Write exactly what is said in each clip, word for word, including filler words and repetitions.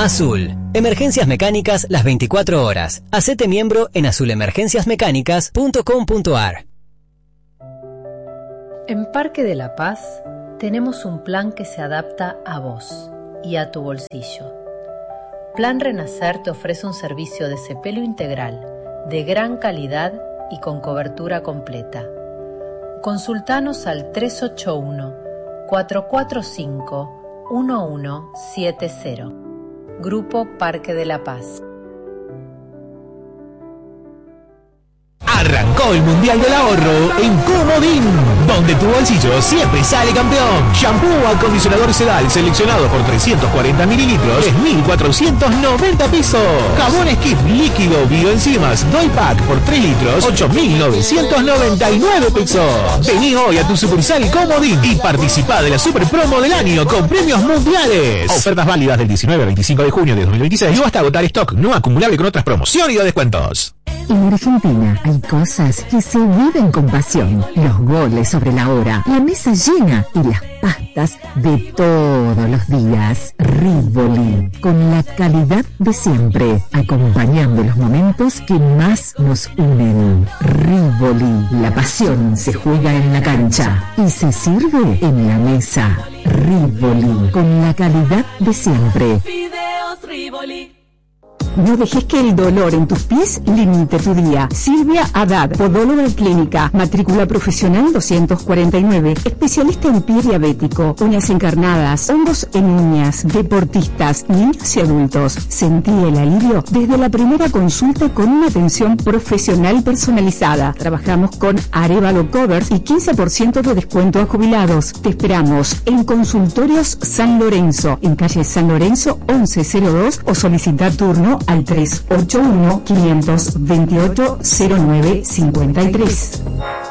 Azul. Emergencias mecánicas las veinticuatro horas. Hacete miembro en azul emergencias mecánicas punto com punto a r. En Parque de la Paz tenemos un plan que se adapta a vos y a tu bolsillo. Plan Renacer te ofrece un servicio de cepelo integral, de gran calidad y con cobertura completa. Consultanos al tres ocho uno, cuatro cuatro cinco, uno uno siete cero. Grupo Parque de la Paz. Arrancó el Mundial del Ahorro en Comodín, donde tu bolsillo siempre sale campeón. Shampoo acondicionador Sedal seleccionado por trescientos cuarenta mililitros, tres mil cuatrocientos noventa pesos. Jabón Skip líquido bioenzimas Doy Pack por tres litros, ocho mil novecientos noventa y nueve pesos. Vení hoy a tu sucursal Comodín y participá de la super promo del año con premios mundiales. Ofertas válidas del diecinueve al veinticinco de junio de dos mil veintiséis o hasta agotar stock, no acumulable con otras promociones y descuentos. En Argentina hay cosas que se viven con pasión. Los goles sobre la hora, la mesa llena y las pastas de todos los días. Rivoli, con la calidad de siempre, acompañando los momentos que más nos unen. Rivoli, la pasión se juega en la cancha y se sirve en la mesa. Rivoli, con la calidad de siempre. Fideos Rivoli. No dejes que el dolor en tus pies limite tu día. Silvia Haddad, podóloga clínica, matrícula profesional doscientos cuarenta y nueve, especialista en pie diabético, uñas encarnadas, hongos en uñas, deportistas, niños y adultos. Sentí el alivio desde la primera consulta con una atención profesional personalizada. Trabajamos con Arevalo Covers y quince por ciento de descuento a jubilados. Te esperamos en Consultorios San Lorenzo, en calle San Lorenzo once cero dos, o solicita turno al tres ocho uno, cinco dos ocho, cero nueve cinco tres.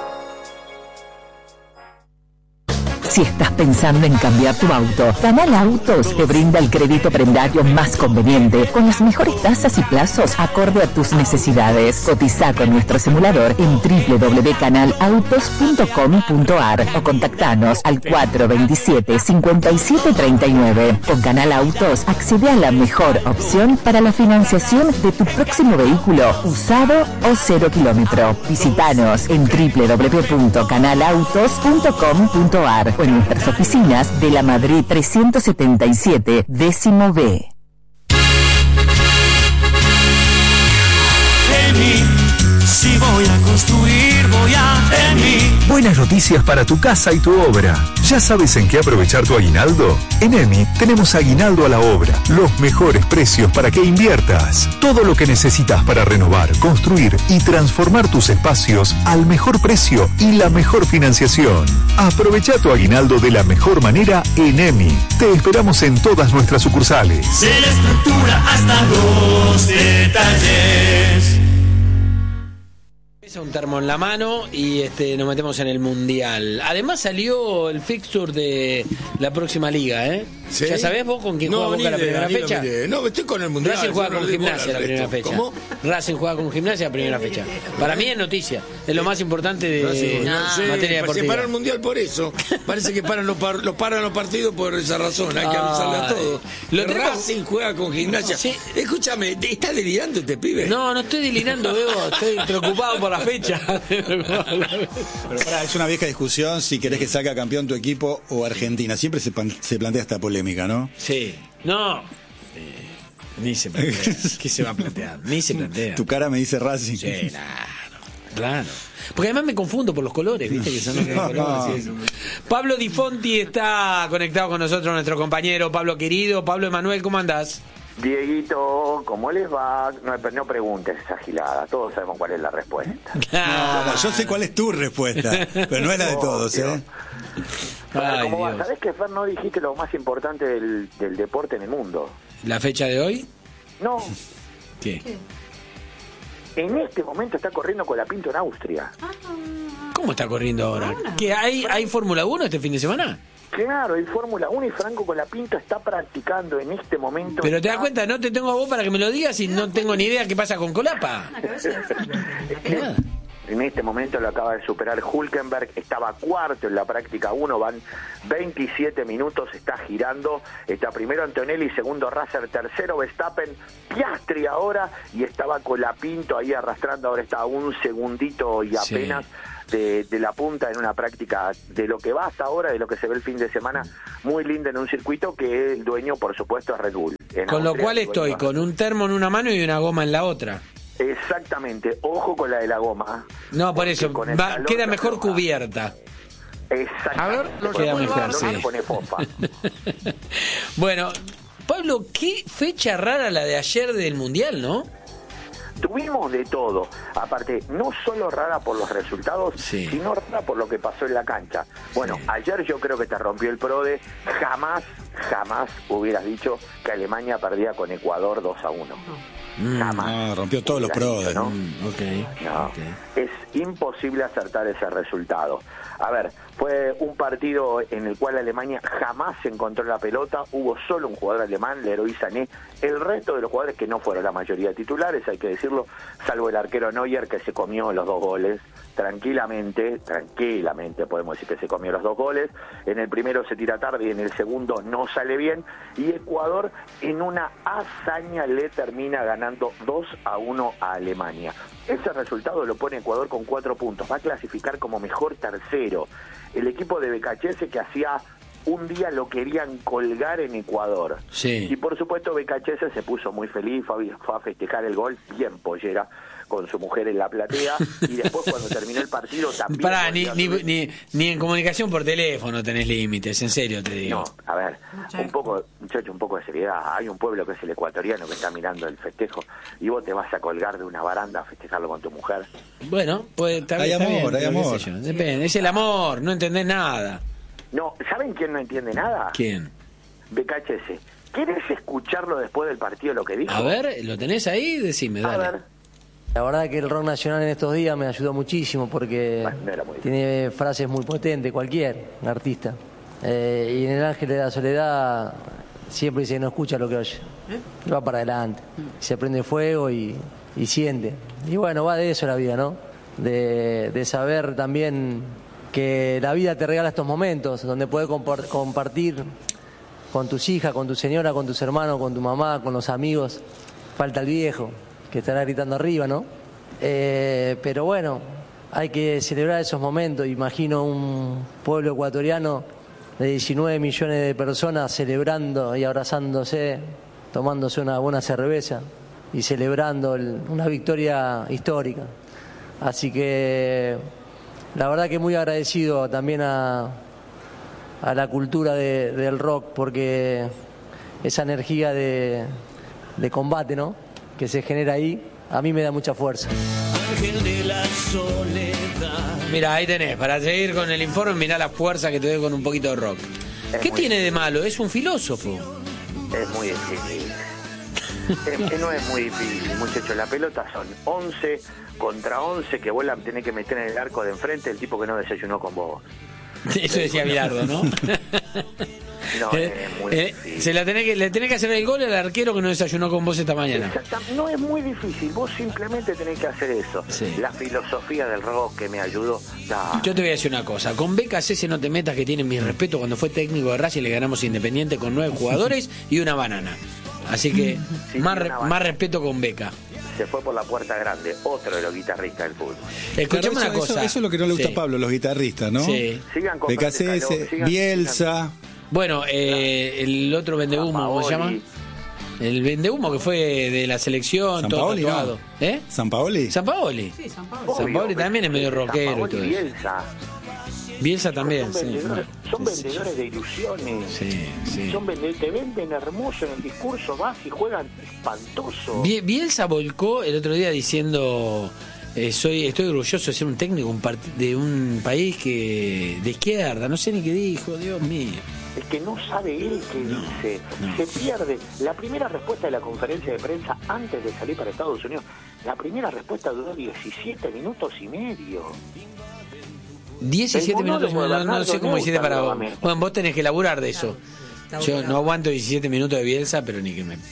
Si estás pensando en cambiar tu auto, Canal Autos te brinda el crédito prendario más conveniente, con las mejores tasas y plazos acorde a tus necesidades. Cotiza con nuestro simulador en doble u doble u doble u punto canal autos punto com punto a r o contactanos al cuatro dos siete, cinco siete tres nueve. Con Canal Autos accede a la mejor opción para la financiación de tu próximo vehículo, usado o cero kilómetro. Visítanos en doble u doble u doble u punto canal autos punto com punto a r o en nuestras oficinas de la Madrid trescientos setenta y siete, décimo B. Emi, si voy a construir, voy a Emi. Buenas noticias para tu casa y tu obra. ¿Ya sabes en qué aprovechar tu aguinaldo? En Emi tenemos aguinaldo a la obra, los mejores precios para que inviertas. Todo lo que necesitas para renovar, construir y transformar tus espacios al mejor precio y la mejor financiación. Aprovecha tu aguinaldo de la mejor manera en Emi. Te esperamos en todas nuestras sucursales. De la estructura hasta los detalles. Un termo en la mano y este nos metemos en el Mundial. Además salió el fixture de la próxima liga, ¿eh? ¿Sí? ¿Ya sabés vos con quién no, juega Boca la primera fecha? No, estoy con el Mundial. Racing juega con Gimnasia la primera fecha. ¿Cómo? Racing juega con Gimnasia la primera fecha. Para mí es noticia. Es lo más importante de Racing, no, sí, materia deportiva. Se para el Mundial por eso. Parece que paran los, par, los paran los partidos por esa razón. Hay que avisarle a todos. Lo Racing juega con Gimnasia. Sí. Escúchame, ¿está delirando este pibe? No, no estoy delirando, Bebo. Estoy preocupado por la fecha. Pero pará, es una vieja discusión si querés que salga campeón tu equipo o Argentina. Siempre se, pan, se plantea esta polémica, ¿no? Sí. No. Eh, ni se plantea. ¿Qué se va a plantear? Ni se plantea. Tu cara me dice Racing. Sí, claro. Claro. Porque además me confundo por los colores, ¿viste? Que son los no, colores. No. Pablo Di Fonti está conectado con nosotros, nuestro compañero. Pablo querido. Pablo Emanuel, ¿cómo andás? Dieguito, ¿cómo les va? No, no preguntes esa gilada, todos sabemos cuál es la respuesta. No, no, yo sé cuál es tu respuesta, pero no es la de todos, ¿eh? Ay, ¿cómo va? ¿Sabés que, Fer, no dijiste lo más importante del, del deporte en el mundo? ¿La fecha de hoy? No. ¿Qué? En este momento está corriendo Colapinto en Austria. ¿Cómo está corriendo ahora? ¿Que hay, hay Fórmula uno este fin de semana? Claro, el Fórmula uno y Franco Colapinto está practicando en este momento. Pero te das cuenta, no te tengo a vos para que me lo digas y no tengo ni idea qué pasa con Colapa. En este momento lo acaba de superar Hülkenberg, estaba cuarto en la práctica uno, van veintisiete minutos, está girando, está primero Antonelli, segundo Russell, tercero Verstappen, Piastri ahora, y estaba Colapinto ahí arrastrando, ahora está a un segundito y apenas sí. de, de la punta en una práctica de lo que va hasta ahora, de lo que se ve el fin de semana, muy linda en un circuito que el dueño, por supuesto, es Red Bull. Con lo cual estoy con un termo en una mano y una goma en la otra. Exactamente, ojo con la de la goma. No, por eso, va, queda mejor cubierta. Exactamente. A ver, lo queda mejor, sí. Pone fofa. Bueno, Pablo, qué fecha rara la de ayer del Mundial, ¿no? Tuvimos de todo, aparte, no solo rara por los resultados, sí. sino rara por lo que pasó en la cancha. Bueno, sí. ayer yo creo que te rompió el PRODE, jamás, jamás hubieras dicho que Alemania perdía con Ecuador dos a uno. Mm, jamás. No, rompió todos los PRODE. ¿No? Mm, okay. No, okay. Es imposible acertar ese resultado. A ver, fue un partido en el cual Alemania jamás encontró la pelota, hubo solo un jugador alemán, Leroy Sané, el resto de los jugadores que no fueron la mayoría titulares, hay que decirlo, salvo el arquero Neuer que se comió los dos goles, tranquilamente, tranquilamente podemos decir que se comió los dos goles, en el primero se tira tarde y en el segundo no sale bien, y Ecuador en una hazaña le termina ganando dos a uno a Alemania. Ese resultado lo pone Ecuador con cuatro puntos, va a clasificar como mejor tercero. El equipo de Becachese que hacía un día lo querían colgar en Ecuador. Sí. Y por supuesto Becachese se puso muy feliz, fue a festejar el gol, bien pollera, con su mujer en la platea, y después cuando terminó el partido también... Pará, ni, ni, ni, ni en comunicación por teléfono tenés límites, en serio te digo. No, a ver, un poco, muchacho, un poco de seriedad. Hay un pueblo que es el ecuatoriano que está mirando el festejo, y vos te vas a colgar de una baranda a festejarlo con tu mujer. Bueno, pues está hay bien, amor, está bien, hay amor. Yo, depende, es el amor, no entendés nada. No, ¿saben quién no entiende nada? ¿Quién? Becachese. ¿Querés escucharlo después del partido lo que dijo? A ver, ¿lo tenés ahí? Decime, dale. A ver. La verdad que el rock nacional en estos días me ayudó muchísimo porque bueno, no tiene frases muy potentes, cualquier artista. Eh, y en El Ángel de la Soledad siempre dice que no escucha lo que oye. ¿Eh? Va para adelante, se prende fuego y, y siente. Y bueno, va de eso la vida, ¿no? De, de saber también que la vida te regala estos momentos donde puedes compart- compartir con tus hijas, con tu señora, con tus hermanos, con tu mamá, con los amigos. Falta el viejo, que estará gritando arriba, ¿no? Eh, pero bueno, hay que celebrar esos momentos. Imagino un pueblo ecuatoriano de diecinueve millones de personas celebrando y abrazándose, tomándose una buena cerveza y celebrando el, una victoria histórica. Así que la verdad que muy agradecido también a, a la cultura de, del rock, porque esa energía de, de combate, ¿no?, que se genera ahí, a mí me da mucha fuerza. Mira, ahí tenés, para seguir con el informe, mirá la fuerza que te doy con un poquito de rock. Es ¿Qué tiene de malo? Es un filósofo. Es muy difícil. es que no es muy difícil, muchachos. La pelota son once contra once que vos la tenés que meter en el arco de enfrente el tipo que no desayunó con vos. Eso decía Bilardo, ¿no? No, eh, es muy eh, difícil. Se la tenés que, le tenés que hacer el gol al arquero que no desayunó con vos esta mañana. Exactamente. No es muy difícil, vos simplemente tenés que hacer eso. Sí. La filosofía del rock que me ayudó. Da. Yo te voy a decir una cosa, con Beca Cese no te metas, que tiene mi respeto. Cuando fue técnico de Racing le ganamos Independiente con nueve jugadores y una banana. Así que sí, más, re, más respeto con Beca. Se fue por la puerta grande, otro de los guitarristas del fútbol. Escuchame eso, una cosa. Eso, eso es lo que no le gusta sí. a Pablo, los guitarristas, ¿no? Sí. Sigan con Beca Cese, Bielsa. Bueno, eh, el otro vendehumo, ¿cómo se llama? El vendehumo que fue de la selección, San todo Paoli, tatuado. ¿no? ¿Eh? ¿San Paoli? ¿San Paoli? Sí, San Paoli. San Paoli también es medio rockero y todo eso. Bielsa. Bielsa también, son sí. vendedores, son sí, vendedores sí. de ilusiones. Sí, sí. Son vendedores, te venden hermoso en el discurso, vas y juegan espantoso. Bielsa volcó el otro día diciendo... Eh, soy estoy orgulloso de ser un técnico un part- de un país que de izquierda, no sé ni qué dijo, Dios mío. Es que no sabe él qué no, dice, no. se pierde. La primera respuesta de la conferencia de prensa antes de salir para Estados Unidos, la primera respuesta duró diecisiete minutos y medio. diecisiete minutos, no, no sé cómo hiciste para vos. Bueno, vos tenés que laburar de eso. Yo no aguanto diecisiete minutos de Bielsa, pero ni que me...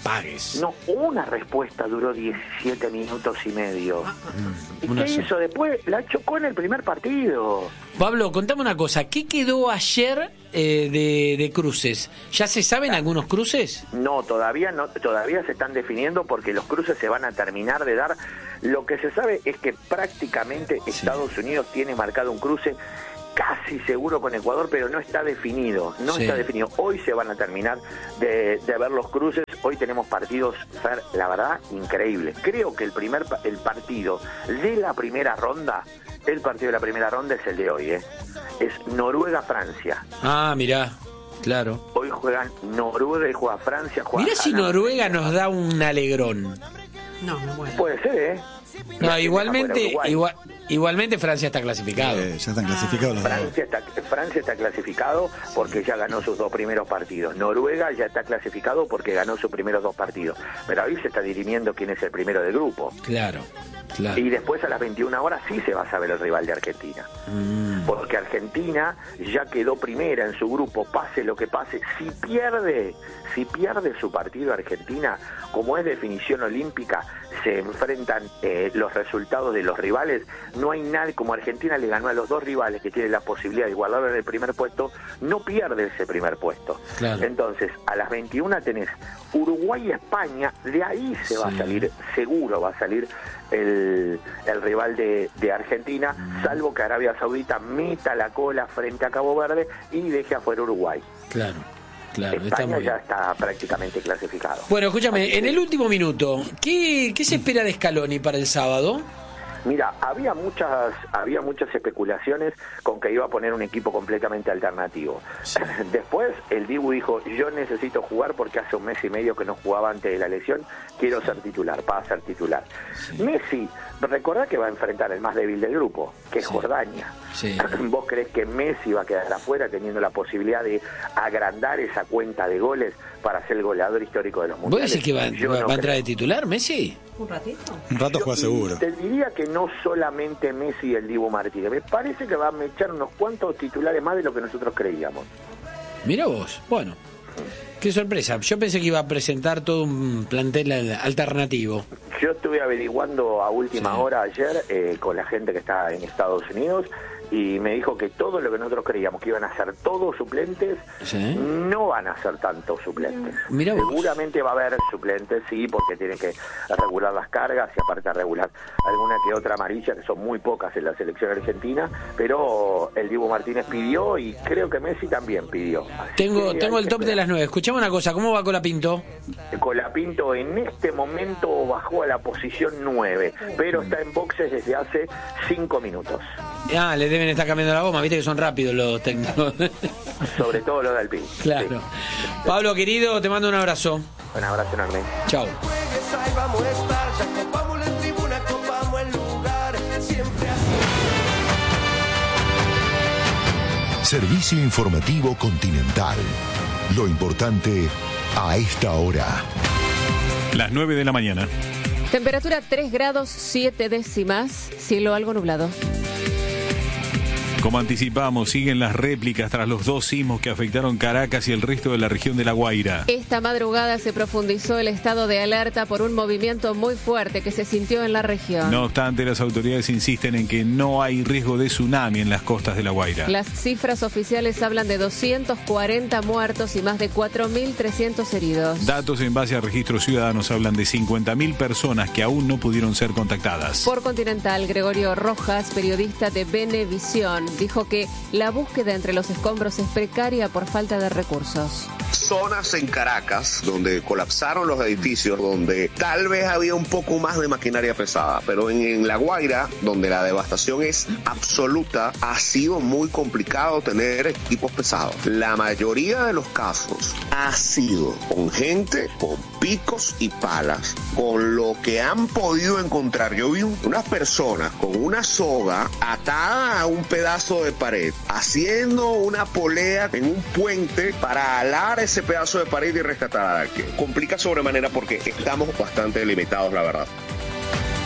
pagues. No, una respuesta duró diecisiete minutos y medio. ¿Y Una qué sola. hizo después? La chocó en el primer partido. Pablo, contame una cosa, ¿qué quedó ayer eh, de, de cruces? ¿Ya se saben algunos cruces? No, todavía no, todavía se están definiendo porque los cruces se van a terminar de dar. Lo que se sabe es que prácticamente sí. Estados Unidos tiene marcado un cruce casi seguro con Ecuador, pero no está definido, no sí. está definido. Hoy se van a terminar de, de ver los cruces. Hoy tenemos partidos, Fer, la verdad, increíbles. Creo que el primer el partido de la primera ronda, el partido de la primera ronda es el de hoy, ¿eh? Es Noruega-Francia. Ah, mirá, claro. Hoy juegan Noruega y juega Francia. Juega Mirá si Noruega nos da un alegrón. No, me muero. Puede ser, ¿eh? No, igualmente, igual, igualmente Francia está clasificado. Eh, ya están clasificados. Ah, Francia, está, Francia está clasificado porque ya ganó sus dos primeros partidos. Noruega ya está clasificado porque ganó sus primeros dos partidos. Pero ahí se está dirimiendo quién es el primero del grupo. Claro, claro. Y después a las veintiuna horas sí se va a saber el rival de Argentina. Mm. Porque Argentina ya quedó primera en su grupo, pase lo que pase. Si pierde, si pierde su partido Argentina, como es definición olímpica, se enfrentan eh, los resultados de los rivales. No hay nadie, como Argentina le ganó a los dos rivales que tienen la posibilidad de igualar en el primer puesto, no pierde ese primer puesto. Claro. Entonces, a las veintiuna tenés Uruguay y España, de ahí se sí. va a salir, seguro va a salir el, el rival de, de Argentina, mm. salvo que Arabia Saudita meta la cola frente a Cabo Verde y deje afuera Uruguay. Claro. Claro, España está ya está prácticamente clasificado. Bueno, escúchame, en el último minuto, ¿qué, qué se espera de Scaloni para el sábado? Mira, había muchas había muchas especulaciones con que iba a poner un equipo completamente alternativo. Sí. Después el Dibu dijo, yo necesito jugar porque hace un mes y medio que no jugaba antes de la lesión, quiero ser titular, para ser titular. Sí. Messi, recordá que va a enfrentar el más débil del grupo, que es sí. Jordania. Sí. ¿Vos creés que Messi va a quedar afuera teniendo la posibilidad de agrandar esa cuenta de goles para ser el goleador histórico de los mundiales? ¿Vos decís que va, va, no va a entrar de titular Messi? ¿Un ratito? Un rato juega seguro. Te diría que no solamente Messi y el Dibu Martínez. Me parece que va a echar unos cuantos titulares más de lo que nosotros creíamos. Mirá vos, bueno. Qué sorpresa. Yo pensé que iba a presentar todo un plantel alternativo. Yo estuve averiguando a última sí. hora ayer eh, con la gente que está en Estados Unidos y me dijo que todo lo que nosotros creíamos que iban a ser todos suplentes, ¿sí? no van a ser tantos suplentes. Mirá Seguramente va a haber suplentes, sí, porque tienen que regular las cargas y aparte regular alguna que otra amarilla, que son muy pocas en la selección argentina, pero el Dibu Martínez pidió y creo que Messi también pidió. Así tengo tengo el top de las nueve. Escuchame una cosa, ¿cómo va Colapinto? Colapinto en este momento bajó a la posición nueve, pero está en boxes desde hace cinco minutos. Ah, le deben estar cambiando la goma, viste que son rápidos los técnicos. Sobre todo los de Alpine. Claro. Sí. Pablo, querido, te mando un abrazo. Un abrazo enorme. Chao. Servicio informativo Continental. Lo importante a esta hora. Las nueve de la mañana. Temperatura tres grados siete décimas, cielo algo nublado. Como anticipamos, siguen las réplicas tras los dos sismos que afectaron Caracas y el resto de la región de La Guaira. Esta madrugada se profundizó el estado de alerta por un movimiento muy fuerte que se sintió en la región. No obstante, las autoridades insisten en que no hay riesgo de tsunami en las costas de La Guaira. Las cifras oficiales hablan de doscientos cuarenta muertos y más de cuatro mil trescientos heridos. Datos en base a registros ciudadanos hablan de cincuenta mil personas que aún no pudieron ser contactadas. Por Continental, Gregorio Rojas, periodista de Venevisión, dijo que la búsqueda entre los escombros es precaria por falta de recursos. Zonas en Caracas donde colapsaron los edificios, donde tal vez había un poco más de maquinaria pesada, pero en, en La Guaira, donde la devastación es absoluta, ha sido muy complicado tener equipos pesados. La mayoría de los casos ha sido con gente con picos y palas, con lo que han podido encontrar. Yo vi un, unas personas con una soga atada a un pedazo de pared, haciendo una polea en un puente para alar ese pedazo de pared y rescatar a alguien. Complica sobremanera porque estamos bastante limitados, la verdad.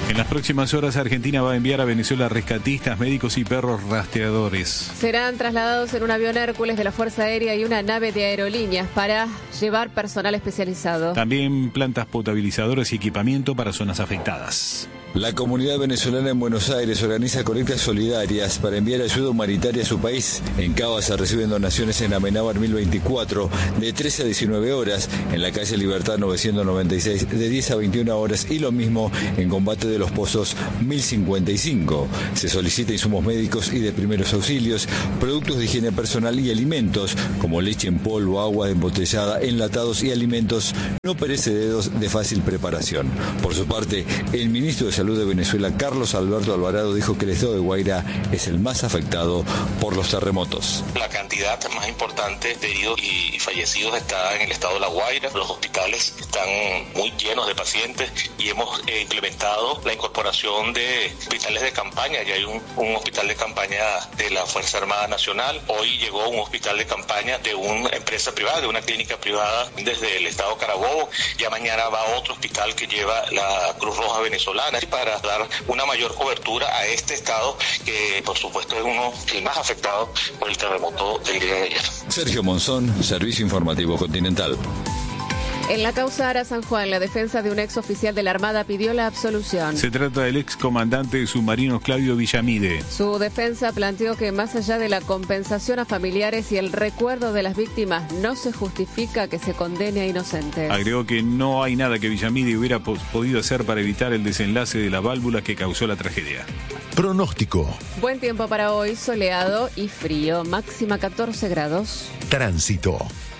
En las próximas horas, Argentina va a enviar a Venezuela rescatistas, médicos y perros rastreadores. Serán trasladados en un avión Hércules de la Fuerza Aérea y una nave de aerolíneas para llevar personal especializado. También plantas potabilizadoras y equipamiento para zonas afectadas. La comunidad venezolana en Buenos Aires organiza colectas solidarias para enviar ayuda humanitaria a su país. En Cava se reciben donaciones en Amenábar mil veinticuatro de trece a diecinueve horas, en la calle Libertad novecientos noventa y seis de diez a veintiuna horas y lo mismo en Combate de los Pozos mil cincuenta y cinco. Se solicita insumos médicos y de primeros auxilios, productos de higiene personal y alimentos como leche en polvo, agua embotellada, enlatados y alimentos no perecederos de fácil preparación. Por su parte, el ministro de Salud de Venezuela, Carlos Alberto Alvarado, dijo que el estado de Guairá es el más afectado por los terremotos. La cantidad más importante de heridos y fallecidos está en el estado de La Guaira. Los hospitales están muy llenos de pacientes y hemos eh, implementado la incorporación de hospitales de campaña. Ya hay un, un hospital de campaña de la Fuerza Armada Nacional. Hoy llegó un hospital de campaña de una empresa privada, de una clínica privada desde el estado Carabobo. Ya mañana va otro hospital que lleva la Cruz Roja venezolana para dar una mayor cobertura a este estado que por supuesto es uno el más afectado por el terremoto del día de ayer. Sergio Monzón, Servicio Informativo Continental. En la causa Ara San Juan, la defensa de un ex oficial de la Armada pidió la absolución. Se trata del ex comandante de submarinos Claudio Villamide. Su defensa planteó que más allá de la compensación a familiares y el recuerdo de las víctimas, no se justifica que se condene a inocentes. Agregó que no hay nada que Villamide hubiera po- podido hacer para evitar el desenlace de la válvula que causó la tragedia. Pronóstico. Buen tiempo para hoy, soleado y frío, máxima catorce grados. Tránsito.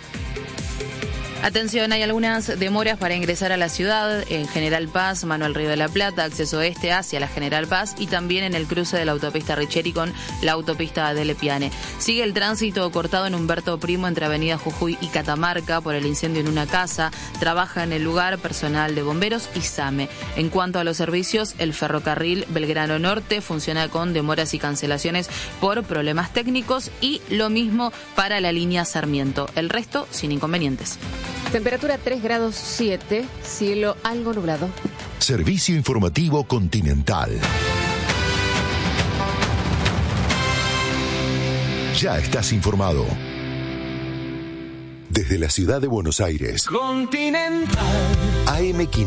Atención, hay algunas demoras para ingresar a la ciudad, en General Paz, Manuel Río de la Plata, acceso este hacia la General Paz y también en el cruce de la autopista Richeri con la autopista de Lepiane. Sigue el tránsito cortado en Humberto Primo entre Avenida Jujuy y Catamarca por el incendio en una casa. Trabaja en el lugar personal de bomberos y SAME. En cuanto a los servicios, el ferrocarril Belgrano Norte funciona con demoras y cancelaciones por problemas técnicos y lo mismo para la línea Sarmiento. El resto sin inconvenientes. Temperatura tres grados siete, cielo algo nublado. Servicio Informativo Continental. Ya estás informado. Desde la ciudad de Buenos Aires. Continental. A M quinientos.